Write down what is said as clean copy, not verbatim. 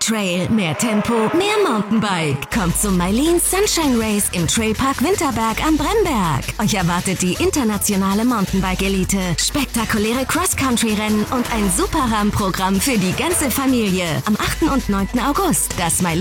Trail, mehr Tempo, mehr Mountainbike. Kommt zum Mailin Sunshine Race im Trailpark Winterberg am Bremberg. Euch erwartet die internationale Mountainbike-Elite, spektakuläre Cross-Country-Rennen und ein super Rahmenprogramm für die ganze Familie. Am 8. und 9. August. Das Mailin